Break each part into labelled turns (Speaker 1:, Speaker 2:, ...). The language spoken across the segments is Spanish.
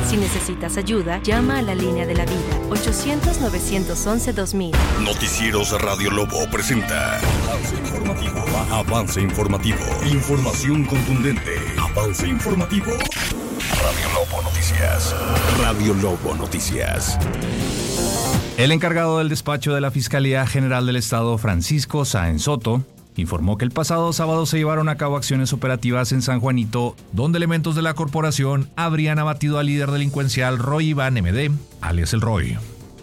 Speaker 1: Si necesitas ayuda, llama a la línea de la vida, 800-911-2000.
Speaker 2: Noticieros Radio Lobo presenta Avance Informativo. Información contundente. Avance Informativo. Radio Lobo Noticias. Radio Lobo Noticias.
Speaker 3: El encargado del despacho de la Fiscalía General del Estado, Francisco Sáenz Soto, informó que el pasado sábado se llevaron a cabo acciones operativas en San Juanito, donde elementos de la corporación habrían abatido al líder delincuencial Roy Iván MD, alias El Roy.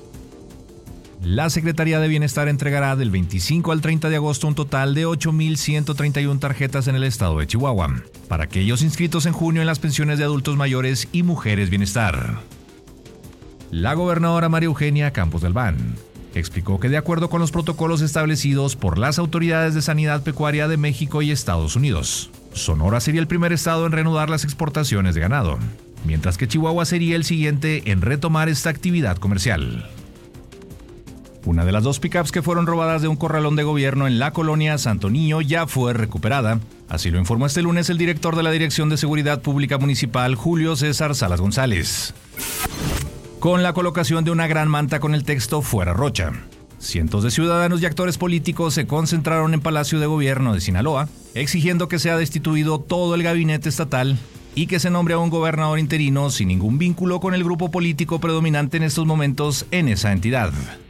Speaker 3: La Secretaría de Bienestar entregará del 25 al 30 de agosto un total de 8.131 tarjetas en el estado de Chihuahua, para aquellos inscritos en junio en las pensiones de adultos mayores y mujeres bienestar. La gobernadora María Eugenia Campos de Albán explicó que de acuerdo con los protocolos establecidos por las autoridades de sanidad pecuaria de México y Estados Unidos, Sonora sería el primer estado en reanudar las exportaciones de ganado, mientras que Chihuahua sería el siguiente en retomar esta actividad comercial. Una de las 2 pickups que fueron robadas de un corralón de gobierno en la colonia Santo Niño ya fue recuperada, así lo informó este lunes el director de la Dirección de Seguridad Pública Municipal, Julio César Salas González. Con la colocación de una gran manta con el texto "Fuera Rocha", cientos de ciudadanos y actores políticos se concentraron en Palacio de Gobierno de Sinaloa, exigiendo que sea destituido todo el gabinete estatal y que se nombre a un gobernador interino sin ningún vínculo con el grupo político predominante en estos momentos en esa entidad.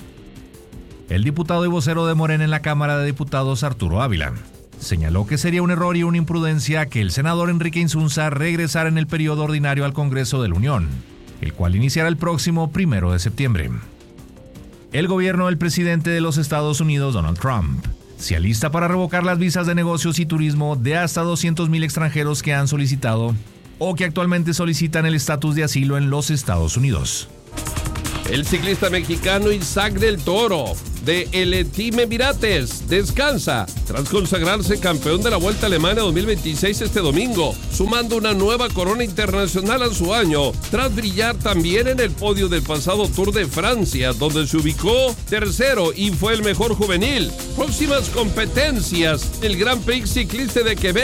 Speaker 3: El diputado y vocero de Morena en la Cámara de Diputados, Arturo Ávila, señaló que sería un error y una imprudencia que el senador Enrique Insunza regresara en el periodo ordinario al Congreso de la Unión, el cual iniciará el próximo 1 de septiembre. El gobierno del presidente de los Estados Unidos, Donald Trump, se alista para revocar las visas de negocios y turismo de hasta 200,000 extranjeros que han solicitado o que actualmente solicitan el estatus de asilo en los Estados Unidos.
Speaker 4: El ciclista mexicano Isaac del Toro, de el Team Emirates, descansa tras consagrarse campeón de la Vuelta a Alemania 2026 este domingo, sumando una nueva corona internacional a su año, tras brillar también en el podio del pasado Tour de Francia, donde se ubicó tercero y fue el mejor juvenil. Próximas competencias, el Grand Prix Ciclista de Quebec